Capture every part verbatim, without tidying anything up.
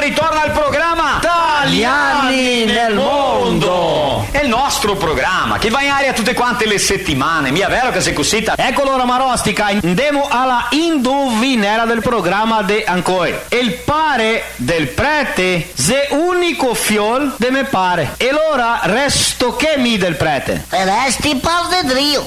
ritorna il programma Italiani nel mondo. È il nostro programma che va in aria tutte quante le settimane. Mia vero che sei cosita? Ecco l'ora marostica, andiamo alla indovinera del programma de Ancoi. Il pare del prete se unico fiol de me pare. E l'ora resto che mi del prete? E resti padredrio.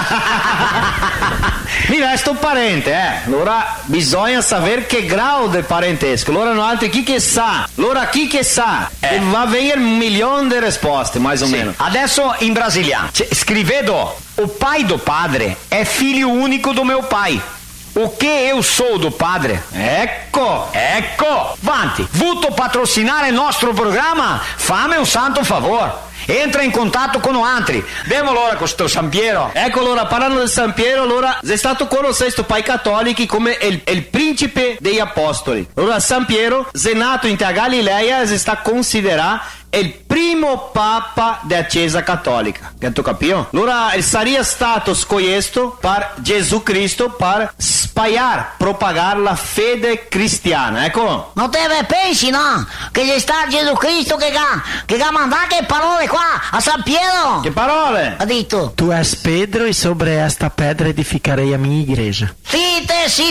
Mi resto parente, eh. Allora bisogna sapere che grado del parentesco. Allora non altri chi che sa. Allora chi che sa. Eh. E va a venire un milione di risposte, mais o Sì. meno. Adesso in brasiliano cioè, scrivedo: o pai do padre è figlio unico do meu pai. O che eu sou do padre. Ecco, ecco. Vanti, vuto patrocinare il nostro programma? Fammi un santo favore. Entra in contatto con altri. Vediamo allora con sto San Piero. Ecco allora, parlando di San Piero, allora è stato conosciuto pai cattolici come il, il principe degli apostoli. Allora San Piero, è nato in Galilea, è stato considerato il primo papa della Chiesa cattolica. Tu capito? Allora sarebbe stato scelto per Gesù Cristo per spaiare, propagare la fede cristiana. Ecco. Non te ne pensi, no? Che c'è stato Gesù Cristo che ha, che ha mandato le parole qua a San Piero. Che parole? Ha detto: Tu és Pedro e sobre esta pedra edificarei a minha igreja. Fite si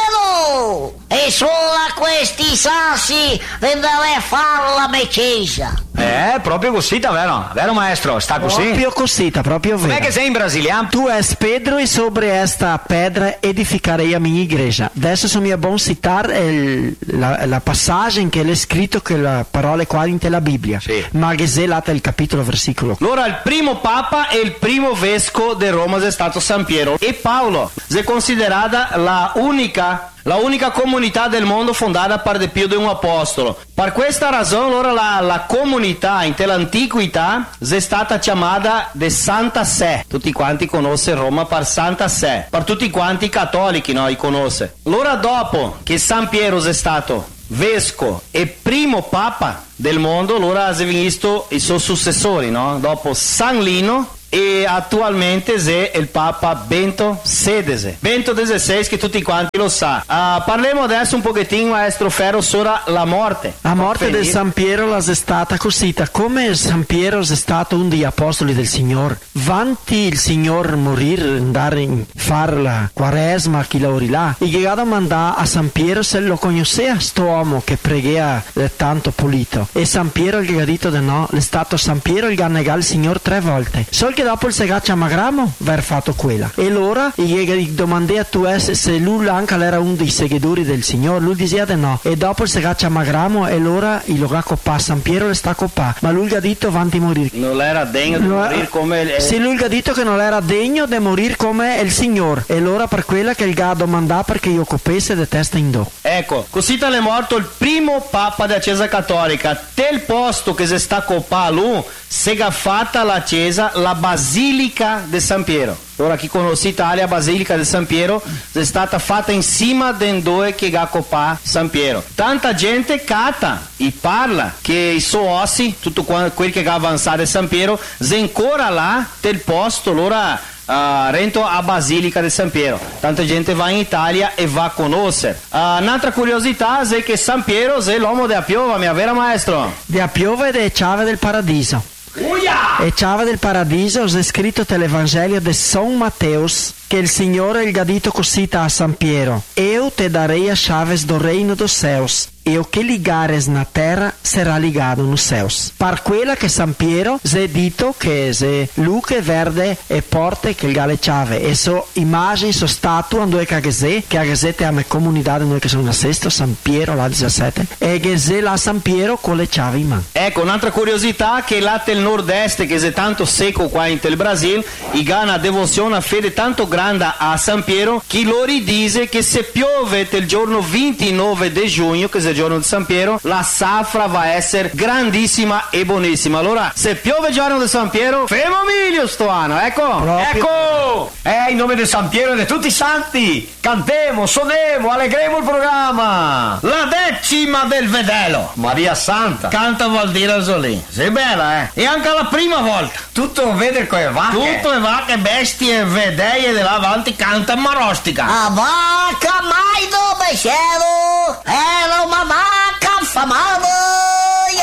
Piero! E solo a questi sassi renderei fare la mia chiesa. Eh, proprio così, vero? Vero maestro? Sta così? Proprio cosita, proprio vero. Com'è che sei in brasiliano? Tu és Pedro e sobre esta pedra edificarei a minha igreja. Adesso se mi è buon citare il, la, la passagem che è scritto che la parola qua in la Bibbia. Sì. Ma che è là il capitolo versicolo. Allora il primo papa e il primo vescovo di Roma è stato San Piero. E Paolo è considerata la unica La unica comunità del mondo fondata per di più di un apostolo. Per questa ragione allora la, la comunità in l'antichità è stata chiamata de Santa Sé. Tutti quanti conoscono Roma per Santa Sé. Per tutti quanti i cattolici, no? I conosce. Allora dopo che San Piero è stato vescovo e primo papa del mondo, allora si è visto i suoi successori, no? Dopo San Lino e attualmente è il Papa Bento sedicesimo. Bento diciassette che tutti quanti lo sa. Uh, parliamo adesso un pochettino, maestro Ferro, sopra la morte. La morte di San Piero è stata cosita. Come San Piero è stato uno degli apostoli del Signore. Vanti il Signore morire, andare in fare la quaresima, chi lavori là. E che ha mandato a San Piero se lo conosceva sto uomo che pregava tanto pulito. E San Piero gli ha detto di no. È stato San Piero che ha negato il Signore tre volte. Sol che dopo il segaccia magramo aver fatto quella e allora gli domandai a tu se lui anche era uno dei seguitori del Signore, lui diceva di no e dopo il segaccia magramo e allora il lo coppa San Piero le sta coppa ma lui gli ha detto avanti morire non era degno di morire come il... sì, lui gli ha detto che non era degno di morire come il Signore e allora per quella che gli ha domandato perché io copesse di testa in do. Ecco, così è morto il primo papa della Chiesa cattolica. Tel posto che si sta coppa lui si è fatta la Chiesa la Basilica di San Piero. Ora chi conosce Italia, Basilica di San Piero è stata fatta in cima del dove che ha coppa San Piero. Tanta gente cata e parla che i suoi ossi, tutto quel che ha avanzato di San Piero, è ancora là del posto, allora Uh, rento a Basilica di San Piero. Tanta gente va in Italia e va a conoscere. Uh, un'altra curiosità è che San Piero è l'uomo della piova, mia vera maestro. Della piova e delle ciave del paradiso. Uia! E ciave del paradiso è scritto nell'Evangelio di San Matteo che il Signore gli ha detto così a San Piero: Eu te darei as chaves do reino dos céus. E o che ligares na terra sarà ligato nos céus. Per quella che San Piero si è detto che se luce verde e porte che ha le chiave e so immagini, so statue dove che ha che ha a me comunità noi che sono a sesto San Piero la diciassette e che se la San Piero con le chiavi in mano. Ecco un'altra curiosità che là del nord-est che è tanto secco qua in tel Brasil i ha una devozione a fede tanto grande a San Piero che loro dice che se piove il giorno ventinove di giugno che è il giorno di San Piero la safra va a essere grandissima e buonissima. Allora se piove il giorno di San Piero femo miglio sto anno, ecco. Proprio. Ecco! Eh, in nome di San Piero e di tutti i santi cantemo, sonemo, allegremo il programma. La decima del Vedelo, Maria Santa. Canta vuol dire così. Sei bella, eh? E anche la prima volta. Tutto vede con le vacche. Tutto e vacche, bestie, vedeie di là avanti canta marostica. A vaca mai do becero era uma vaca famosa.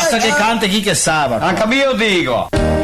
Basta che cante chi che sa. Anche io dico.